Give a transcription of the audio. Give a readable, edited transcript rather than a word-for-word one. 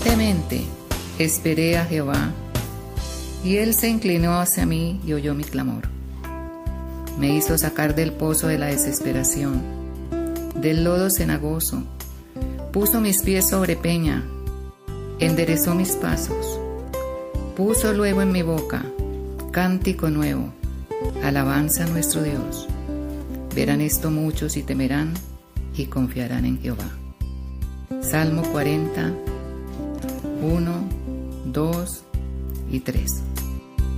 Pacientemente esperé a Jehová, y Él se inclinó hacia mí y oyó mi clamor. Me hizo sacar del pozo de la desesperación, del lodo cenagoso. Puso mis pies sobre peña, enderezó mis pasos. Puso luego en mi boca cántico nuevo, alabanza a nuestro Dios. Verán esto muchos y temerán y confiarán en Jehová. Salmo 40, 1, 2 y 3.